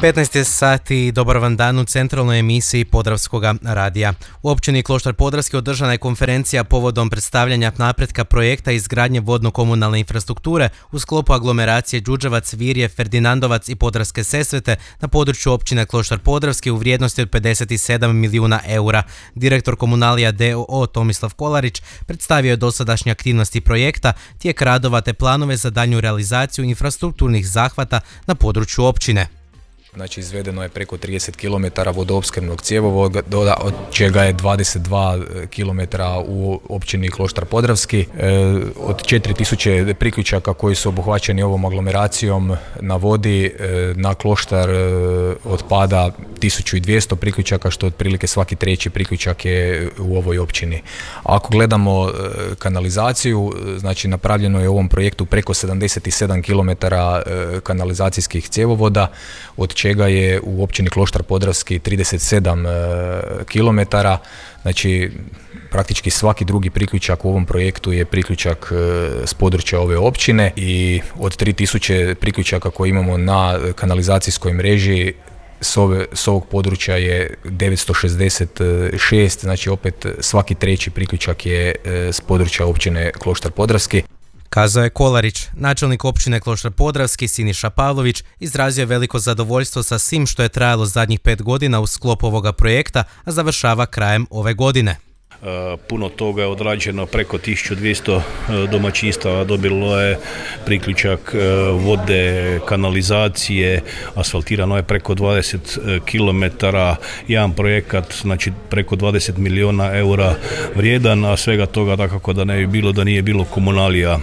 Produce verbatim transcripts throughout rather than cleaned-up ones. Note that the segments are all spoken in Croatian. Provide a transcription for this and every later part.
petnaest je sati, dobar vam dan u centralnoj emisiji Podravskoga radija. U općini Kloštar Podravski održana je konferencija povodom predstavljanja napretka projekta izgradnje vodno-komunalne infrastrukture u sklopu aglomeracije Đurđevac, Virje, Ferdinandovac i Podravske Sesvete na području općine Kloštar Podravski u vrijednosti od pedeset sedam milijuna eura. Direktor Komunalija d o o Tomislav Kolarić predstavio je dosadašnje aktivnosti projekta, tijek radova te planove za daljnju realizaciju infrastrukturnih zahvata na području općine. Znači, izvedeno je preko trideset kilometara vodoopskrbnog cjevovoda, od čega je dvadeset dva kilometra u općini Kloštar Podravski. Od četiri tisuće priključaka koji su obuhvaćeni ovom aglomeracijom na vodi, na Kloštar otpada tisuću dvjesto priključaka, što otprilike svaki treći priključak je u ovoj općini. Ako gledamo kanalizaciju, znači napravljeno je u ovom projektu preko sedamdeset sedam kilometara kanalizacijskih cjevovoda, od čega je u općini Kloštar Podravski trideset sedam kilometara. Znači, praktički svaki drugi priključak u ovom projektu je priključak s područja ove općine i od tri tisuće priključaka koje imamo na kanalizacijskoj mreži, S, ove, s ovog područja je devetsto šezdeset šest, znači opet svaki treći priključak je s područja općine Kloštar Podravski. Kazao je Kolarić. Načelnik općine Kloštar Podravski Siniša Pavlović izrazio je veliko zadovoljstvo sa svim što je trajalo zadnjih pet godina u sklopu ovoga projekta, a završava krajem ove godine. Puno toga je odrađeno, preko tisuću dvjesto domaćinstava dobilo je priključak vode, kanalizacije, asfaltirano je preko dvadeset kilometara, jedan projekat, znači preko dvadeset milijuna eura vrijedan, a svega toga dakako da ne bi bilo da nije bilo Komunalija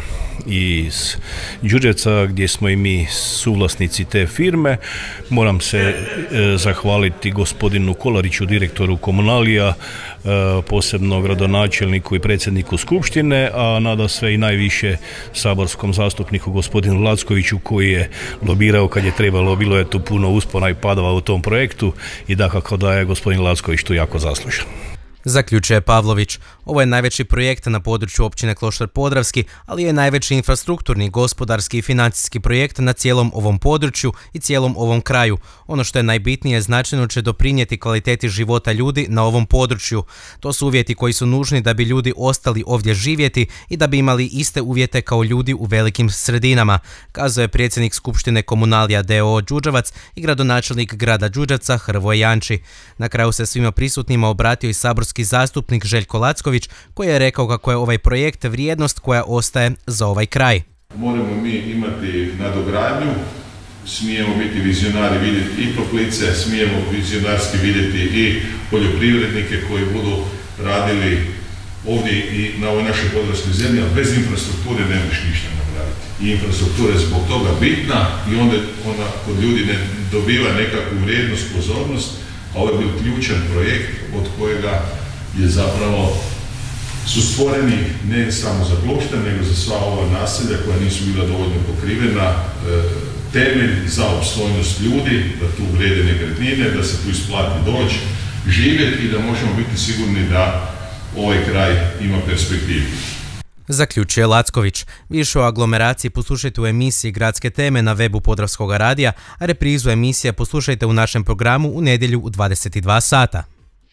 iz Đurđevca, gdje smo i mi suvlasnici te firme. Moram se e, zahvaliti gospodinu Kolariću, direktoru Komunalija, e, posebno gradonačelniku i predsjedniku skupštine, a nada sve i najviše saborskom zastupniku gospodinu Lackoviću, koji je lobirao kad je trebalo. Bilo je tu puno uspona i padova u tom projektu i dakako da je gospodin Lacković tu jako zaslužan. Zaključuje Pavlović. Ovo je najveći projekt na području općine Kloštar Podravski, ali je najveći infrastrukturni, gospodarski i financijski projekt na cijelom ovom području i cijelom ovom kraju. Ono što je najbitnije, značajno će doprinijeti kvaliteti života ljudi na ovom području. To su uvjeti koji su nužni da bi ljudi ostali ovdje živjeti i da bi imali iste uvjete kao ljudi u velikim sredinama, kazao je predsjednik Skupštine Komunalija d o o Đurđevac i gradonačelnik grada Đurđevca Hrvoje Janči. Na kraju se svima prisutnima obratio i saborski zastupnik Željko Lacković, koji je rekao kako je ovaj projekt vrijednost koja ostaje za ovaj kraj. Moramo mi imati nadogradnju, smijemo biti vizionari, vidjeti i toplice, smijemo vizionarski vidjeti i poljoprivrednike koji budu radili ovdje i na ovoj našoj podravskoj zemlji, ali bez infrastrukture ne možeš ništa napraviti. I infrastruktura je zbog toga bitna i onda ona kod ljudi ne dobiva nekakvu vrijednost, pozornost, a ovo je bio ključan projekt od kojega je zapravo su stvoreni ne samo za Kloštar, nego za sva ova naselja koja nisu bila dovoljno pokrivena, e, temelj za opstojnost ljudi, da tu vrijede nekretnine, da se tu isplati doći, živjeti i da možemo biti sigurni da ovaj kraj ima perspektivu. Zaključuje Lacković. Više o aglomeraciji poslušajte u emisiji Gradske teme na webu Podravskoga radija, a reprizu emisije poslušajte u našem programu u nedjelju u dvadeset dva sata.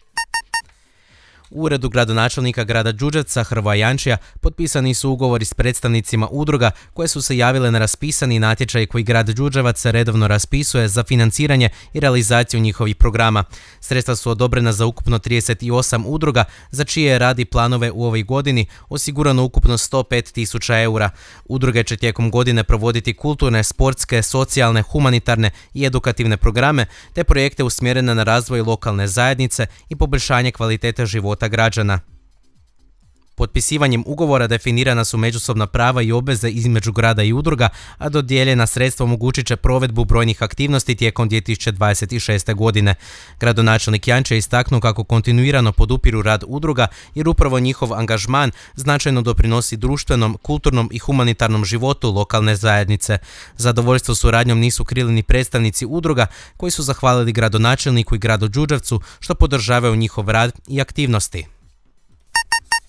U uredu gradonačelnika grada Đurđevca Hrvoja Jančija potpisani su ugovori s predstavnicima udruga koje su se javile na raspisani natječaj koji grad Đurđevac redovno raspisuje za financiranje i realizaciju njihovih programa. Sredstva su odobrena za ukupno trideset osam udruga, za čije radi planove u ovoj godini osigurano ukupno sto pet tisuća eura. Udruge će tijekom godine provoditi kulturne, sportske, socijalne, humanitarne i edukativne programe te projekte usmjerene na razvoj lokalne zajednice i poboljšanje kvalitete života građana. Potpisivanjem ugovora definirana su međusobna prava i obveze između grada i udruga, a dodijeljena sredstva omogućit će provedbu brojnih aktivnosti tijekom dvije tisuće dvadeset šeste. godine. Gradonačelnik Janče je istaknuo kako kontinuirano podupiru rad udruga jer upravo njihov angažman značajno doprinosi društvenom, kulturnom i humanitarnom životu lokalne zajednice. Zadovoljstvo suradnjom nisu krili ni predstavnici udruga koji su zahvalili gradonačelniku i gradu Đurđevcu što podržavaju njihov rad i aktivnosti.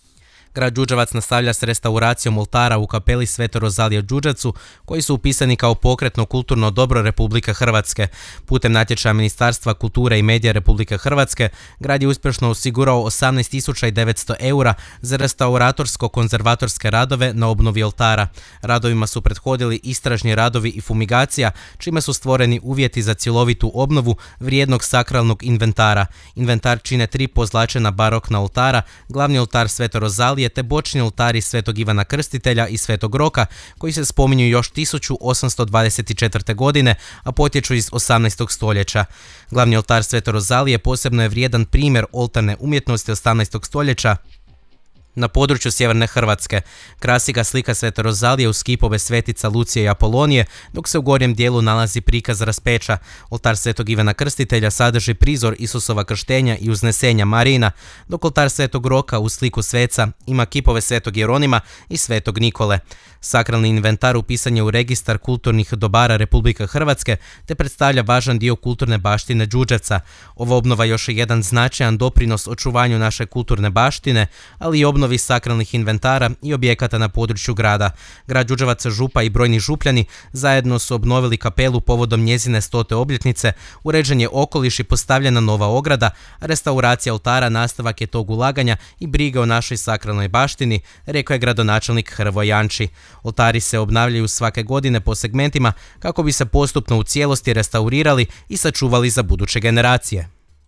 Grad Đurđevac nastavlja s restauracijom oltara u kapeli Sveto Rozalije u Đurđevcu, koji su upisani kao pokretno kulturno dobro Republike Hrvatske. Putem natječaja Ministarstva kulture i medija Republike Hrvatske, grad je uspješno osigurao osamnaest tisuća devetsto eura za restauratorsko-konzervatorske radove na obnovi oltara. Radovima su prethodili istražni radovi i fumigacija, čime su stvoreni uvjeti za cjelovitu obnovu vrijednog sakralnog inventara. Inventar čine tri pozlačena barokna oltara, glavni oltar Sveto Rozalije te bočni oltari Svetog Ivana Krstitelja i Svetog Roka, koji se spominju još tisuću osamsto dvadeset četvrte. godine, a potječu iz osamnaestog stoljeća. Glavni oltar Sveto Rozalije posebno je vrijedan primjer oltarne umjetnosti osamnaestog stoljeća na području sjeverne Hrvatske. Krasi ga slika Svete Rozalije uz kipove svetica Lucije i Apolonije, dok se u gornjem dijelu nalazi prikaz raspeća. Oltar Svetog Ivana Krstitelja sadrži prizor Isusova krštenja i uznesenja Marina, dok oltar Svetog Roka uz sliku sveca ima kipove Svetog Jeronima i Svetog Nikole. Sakralni inventar upisan je u registar kulturnih dobara Republike Hrvatske te predstavlja važan dio kulturne baštine Đurđevca. Ova obnova još je jedan značajan doprinos očuvanju naše kulturne baštine, ali i obnovi sakralnih inventara i objekata na području grada. Grad Đurđevac, župa i brojni župljani zajedno su obnovili kapelu povodom njezine stote obljetnice, uređen je okoliš i postavljena nova ograda, a restauracija oltara nastavak je tog ulaganja i brige o našoj sakralnoj baštini, rekao je gradonačelnik Hrvoje Janči. Oltari se obnavljaju svake godine po segmentima kako bi se postupno u cijelosti restaurirali i sačuvali za buduće generacije.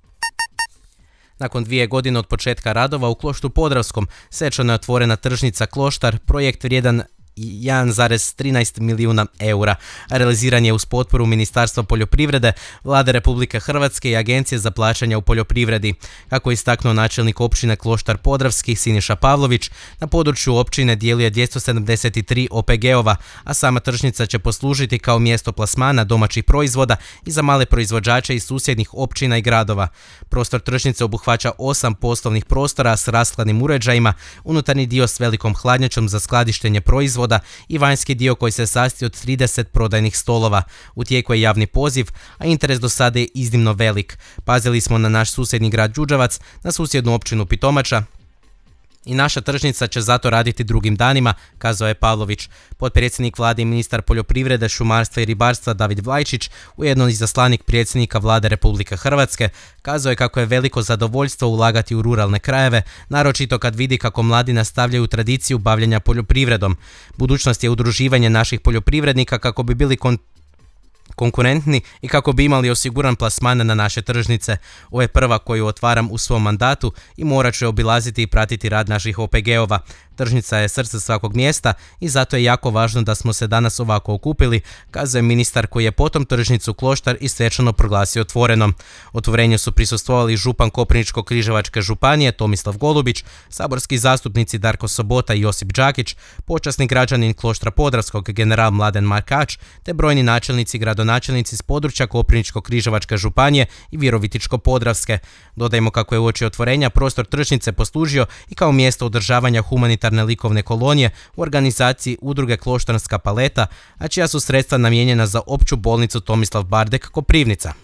Nakon dvije godine od početka radova u Kloštru Podravskom svečano je otvorena tržnica Kloštar, projekt vrijedan jedan zarez trinaest milijuna eura. Realiziran je uz potporu Ministarstva poljoprivrede, Vlade Republike Hrvatske i Agencije za plaćanja u poljoprivredi. Kako je istaknuo načelnik općine Kloštar Podravski Siniša Pavlović, na području općine djeluje dvjesto sedamdeset tri O P G-ova, a sama tržnica će poslužiti kao mjesto plasmana domaćih proizvoda i za male proizvođače iz susjednih općina i gradova. Prostor tržnice obuhvaća osam poslovnih prostora s rashladnim uređajima, unutarnji dio s velikom hladnjačom za skladištenje proizvoda i vanjski dio koji se sastoji od trideset prodajnih stolova. U tijeku je javni poziv, a interes do sada je iznimno velik. Pazili smo na naš susjedni grad Đurđevac, na susjednu općinu Pitomača, i naša tržnica će zato raditi drugim danima, kazao je Pavlović. Potpredsjednik vlade i ministar poljoprivrede, šumarstva i ribarstva David Vlajčić, ujedno izaslanik predsjednika Vlade Republike Hrvatske, kazao je kako je veliko zadovoljstvo ulagati u ruralne krajeve, naročito kad vidi kako mladi nastavljaju tradiciju bavljenja poljoprivredom. Budućnost je udruživanje naših poljoprivrednika kako bi bili kon konkurentni i kako bi imali osiguran plasman na naše tržnice. Ovo je prva koju otvaram u svom mandatu i morat ću obilaziti i pratiti rad naših O P G-ova. Tržnica je srce svakog mjesta i zato je jako važno da smo se danas ovako okupili, kazuje ministar koji je potom tržnicu Kloštar i svečano proglasio otvorenom. Otvorenju su prisustvovali župan Koprivničko-križevačke županije Tomislav Golubić, saborski zastupnici Darko Sobota i Josip Đakić, počasni građanin Kloštra Podravskog general Mladen Markač, te brojni načelnici i gradonačelnici s područja Koprivničko-križevačke županije i Virovitičko-podravske. Dodajmo kako je uoči otvorenja prostor tržnice poslužio i kao mjesto održavanja humanitarne likovne kolonije u organizaciji udruge Kloštarska paleta, a čija su sredstva namijenjena za opću bolnicu Tomislav Bardek Koprivnica.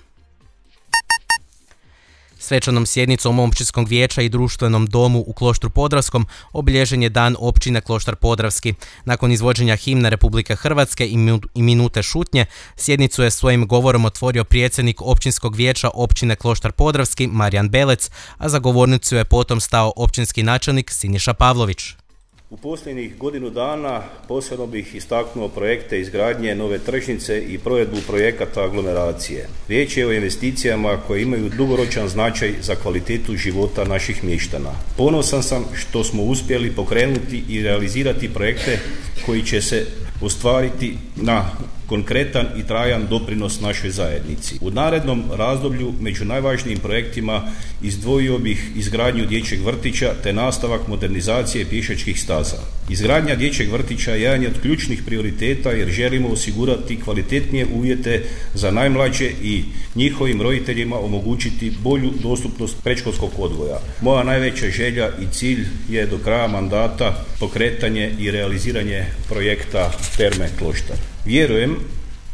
Svečanom sjednicom općinskog vijeća i društvenom domu u Kloštru Podravskom obilježen je dan općine Kloštar Podravski. Nakon izvođenja himne Republike Hrvatske i minute šutnje, sjednicu je svojim govorom otvorio predsjednik općinskog vijeća općine Kloštar Podravski Marijan Belec, a za govornicu je potom stao općinski načelnik Siniša Pavlović. U posljednjih godinu dana posebno bih istaknuo projekte izgradnje nove tržnice i provedbu projekata aglomeracije. Riječ je o investicijama koje imaju dugoročan značaj za kvalitetu života naših mještana. Ponosan sam što smo uspjeli pokrenuti i realizirati projekte koji će se ostvariti na konkretan i trajan doprinos našoj zajednici. U narednom razdoblju među najvažnijim projektima izdvojio bih izgradnju dječjeg vrtića te nastavak modernizacije pješačkih staza. Izgradnja dječjeg vrtića je jedan od ključnih prioriteta jer želimo osigurati kvalitetnije uvjete za najmlađe i njihovim roditeljima omogućiti bolju dostupnost predškolskog odgoja. Moja najveća želja i cilj je do kraja mandata pokretanje i realiziranje projekta Terme Kloštar. Vjerujem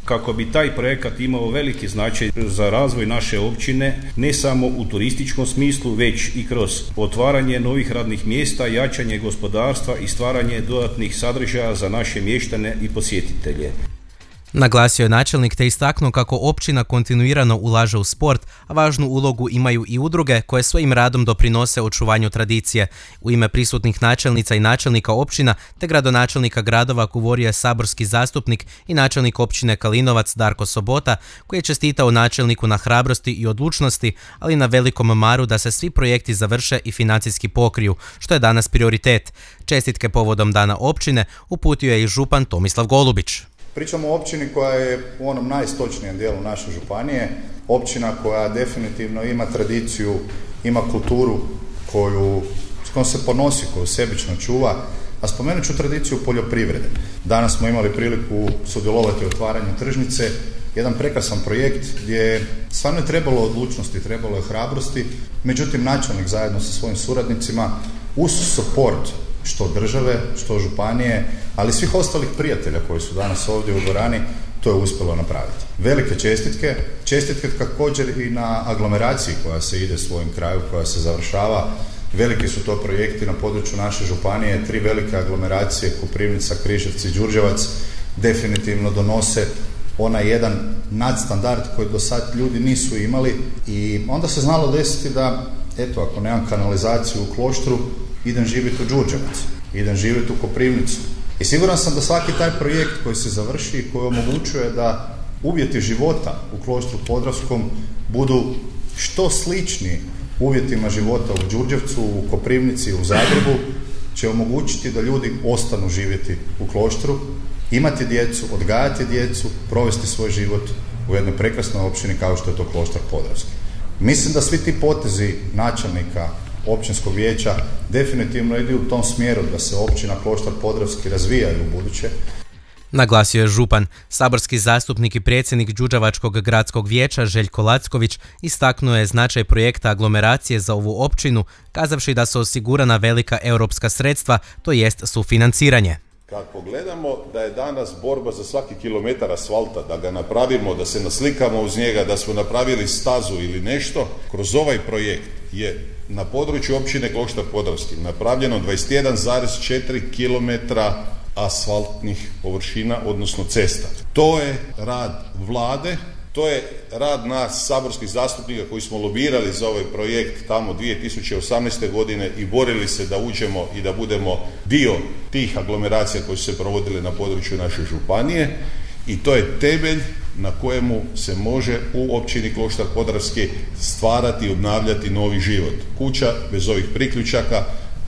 kako bi taj projekat imao veliki značaj za razvoj naše općine, ne samo u turističkom smislu, već i kroz otvaranje novih radnih mjesta, jačanje gospodarstva i stvaranje dodatnih sadržaja za naše mještane i posjetitelje. Naglasio je načelnik te istaknuo kako općina kontinuirano ulaže u sport, a važnu ulogu imaju i udruge koje svojim radom doprinose očuvanju tradicije. U ime prisutnih načelnica i načelnika općina te gradonačelnika gradova govorio je saborski zastupnik i načelnik općine Kalinovac Darko Sobota, koji je čestitao načelniku na hrabrosti i odlučnosti, ali i na velikom maru da se svi projekti završe i financijski pokriju, što je danas prioritet. Čestitke povodom dana općine uputio je i župan Tomislav Golubić. Pričamo o općini koja je u onom najistočnijem dijelu naše županije, općina koja definitivno ima tradiciju, ima kulturu koju, s kojom se ponosi, koju sebično čuva, a spomenut ću tradiciju poljoprivrede. Danas smo imali priliku sudjelovati u otvaranju tržnice, jedan prekrasan projekt gdje stvarno je trebalo odlučnosti, trebalo je hrabrosti, međutim načelnik zajedno sa svojim suradnicima uz support što države, što županije, ali svih ostalih prijatelja koji su danas ovdje u dvorani, to je uspjelo napraviti. Velike čestitke, čestitke također i na aglomeraciji koja se ide svojim kraju, koja se završava. Veliki su to projekti na području naše županije, tri velike aglomeracije, Koprivnica, Križevci, Đurđevac, definitivno donose onaj jedan nadstandard koji do sad ljudi nisu imali i onda se znalo desiti da, eto, ako nemam kanalizaciju u Kloštru, idem živjeti u Đurđevac, idem živjeti u Koprivnicu. I siguran sam da svaki taj projekt koji se završi i koji omogućuje da uvjeti života u Kloštru Podravskom budu što slični uvjetima života u Đurđevcu, u Koprivnici, u Zagrebu, će omogućiti da ljudi ostanu živjeti u Kloštru, imati djecu, odgajati djecu, provesti svoj život u jednoj prekrasnoj općini kao što je to Kloštar Podravski. Mislim da svi ti potezi načelnika općinskog vijeća definitivno idu u tom smjeru da se općina Kloštar Podravski razvijaju u buduće. Naglasio je župan. Saborski zastupnik i predsjednik Đurđevačkog gradskog vijeća Željko Lacković istaknuo je značaj projekta aglomeracije za ovu općinu, kazavši da su osigurana velika europska sredstva, to jest sufinanciranje. Kad pogledamo da je danas borba za svaki kilometar asfalta, da ga napravimo, da se naslikamo uz njega, da smo napravili stazu ili nešto, kroz ovaj projekt je na području općine Kloštar Podravski napravljeno dvadeset jedan zarez četiri kilometra asfaltnih površina, odnosno cesta. To je rad vlade, to je rad nas saborskih zastupnika koji smo lobirali za ovaj projekt tamo dvije tisuće osamnaeste. godine i borili se da uđemo i da budemo dio tih aglomeracija koje su se provodile na području naše županije i to je temelj na kojemu se može u općini Kloštar Podravski stvarati i obnavljati novi život. Kuća bez ovih priključaka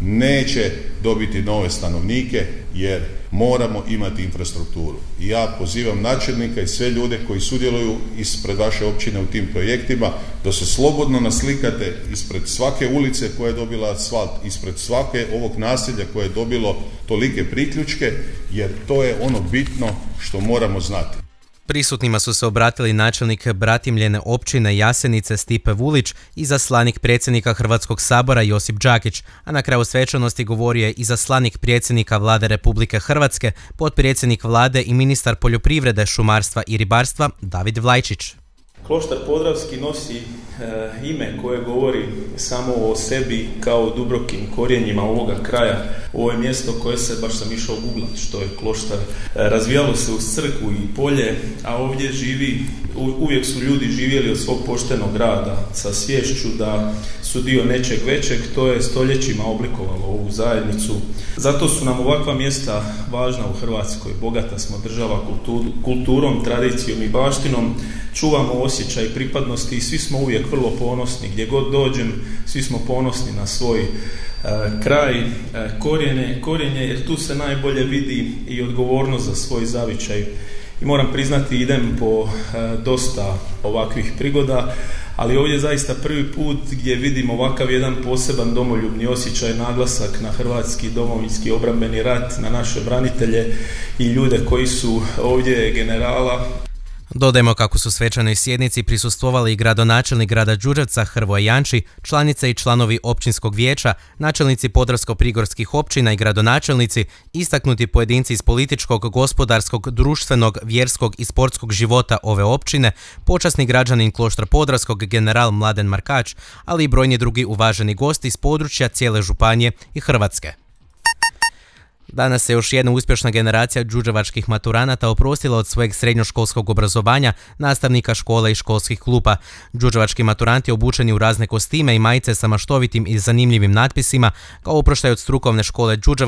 neće dobiti nove stanovnike jer moramo imati infrastrukturu. I ja pozivam načelnika i sve ljude koji sudjeluju ispred vaše općine u tim projektima da se slobodno naslikate ispred svake ulice koja je dobila asfalt, ispred svake ovog naselja koje je dobilo tolike priključke, jer to je ono bitno što moramo znati. Prisutnima su se obratili načelnik Bratimljene općine Jasenice Stipe Vulić i zaslanik predsjednika Hrvatskog sabora Josip Đakić, a na kraju svečanosti govorio je i zaslanik predsjednika Vlade Republike Hrvatske, potpredsjednik Vlade i ministar poljoprivrede, šumarstva i ribarstva David Vlajčić. Kloštar Podravski nosi e, ime koje govori samo o sebi kao dubrokim korijenjima ovoga kraja. Ovo je mjesto koje se, baš sam išao googlat što je Kloštar, e, razvijalo se uz crkvu i polje, a ovdje živi, u, uvijek su ljudi živjeli od svog poštenog rada sa sviješću da su dio nečeg većeg, to je stoljećima oblikovalo ovu zajednicu. Zato su nam ovakva mjesta važna u Hrvatskoj. Bogata smo država kultur, kulturom, tradicijom i baštinom, čuvamo osjećaj pripadnosti i svi smo uvijek vrlo ponosni. Gdje god dođem, svi smo ponosni na svoj e, kraj, e, korijene, korijenje, jer tu se najbolje vidi i odgovornost za svoj zavičaj. I moram priznati, idem po e, dosta ovakvih prigoda, ali ovdje je zaista prvi put gdje vidim ovakav jedan poseban domoljubni osjećaj, naglasak na hrvatski domovinski obrambeni rat, na naše branitelje i ljude koji su ovdje generala. Dodajmo kako su svečanoj sjednici prisustvovali i gradonačelnik grada Đurđevca Hrvoje Janči, članice i članovi općinskog vijeća, načelnici podravsko-prigorskih općina i gradonačelnici, istaknuti pojedinci iz političkog, gospodarskog, društvenog, vjerskog i sportskog života ove općine, počasni građanin Kloštra Podravskog general Mladen Markač, ali i brojni drugi uvaženi gosti iz područja cijele županije i Hrvatske. Danas se još jedna uspješna generacija đurđevačkih maturanata oprostila od svojeg srednjoškolskog obrazovanja, nastavnika škola i školskih klupa. Đurđevački maturanti obučeni u razne kostime i majice sa maštovitim i zanimljivim natpisima kao oproštaj od strukovne škole Đurđevac